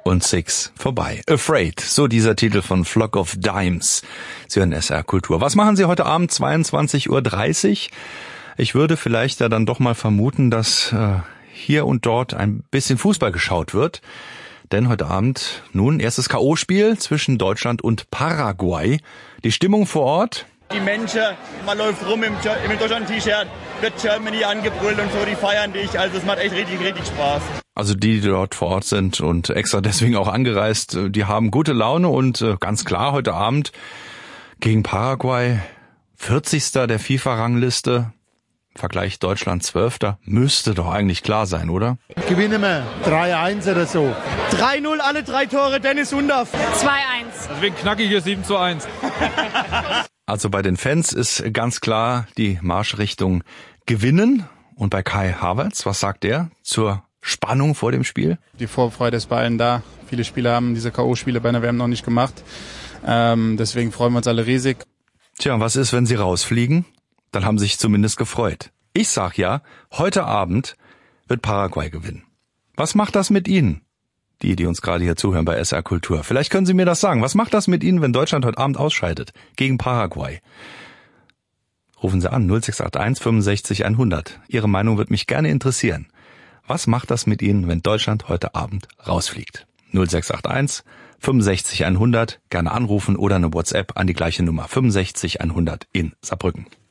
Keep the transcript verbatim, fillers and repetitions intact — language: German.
und Six vorbei. Afraid, so dieser Titel von Flock of Dimes. Sie hören S R Kultur. Was machen Sie heute Abend, zweiundzwanzig Uhr dreißig? Ich würde vielleicht ja dann doch mal vermuten, dass äh, hier und dort ein bisschen Fußball geschaut wird. Denn heute Abend nun erstes K O-Spiel zwischen Deutschland und Paraguay. Die Stimmung vor Ort? Die Menschen, man läuft rum im, im Deutschland-T-Shirt, wird Germany angebrüllt und so, die feiern dich. Also es macht echt richtig, richtig Spaß. Also die, die dort vor Ort sind und extra deswegen auch angereist, die haben gute Laune und ganz klar heute Abend gegen Paraguay, vierzigster der FIFA-Rangliste. Vergleich Deutschland zwölfter Müsste doch eigentlich klar sein, oder? Gewinnen wir drei eins oder so. drei null, alle drei Tore, Dennis Undaff. zwei eins. Deswegen knackig hier sieben zu eins. Also bei den Fans ist ganz klar die Marschrichtung gewinnen. Und bei Kai Havertz, was sagt er zur Spannung vor dem Spiel? Die Vorfreude ist bei allen da. Viele Spieler haben diese K O-Spiele bei einer W M noch nicht gemacht. Ähm, deswegen freuen wir uns alle riesig. Tja, was ist, wenn sie rausfliegen? Dann haben sie sich zumindest gefreut. Ich sag ja, heute Abend wird Paraguay gewinnen. Was macht das mit Ihnen? Die, die uns gerade hier zuhören bei S R Kultur. Vielleicht können Sie mir das sagen. Was macht das mit Ihnen, wenn Deutschland heute Abend ausscheidet gegen Paraguay? Rufen Sie an null sechs acht eins fünfundsechzig hundert. Ihre Meinung wird mich gerne interessieren. Was macht das mit Ihnen, wenn Deutschland heute Abend rausfliegt? null sechs acht eins fünfundsechzig hundert. Gerne anrufen oder eine WhatsApp an die gleiche Nummer fünfundsechzig hundert in Saarbrücken.